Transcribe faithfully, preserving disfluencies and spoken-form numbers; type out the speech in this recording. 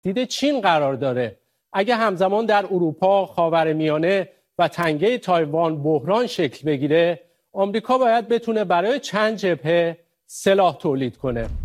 تهدید چین قرار داره. اگه همزمان در اروپا، خاورمیانه و تنگه تایوان بحران شکل بگیره، آمریکا باید بتونه برای چند جبهه سلاح تولید کنه.